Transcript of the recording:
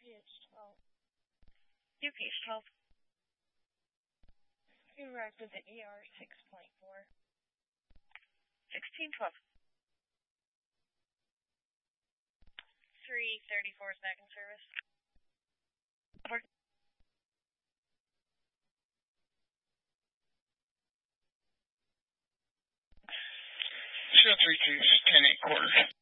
UPH 12. You arrived at the ER 6.4. 1612. 334 is back in service. Over. 032 10 8 quarters.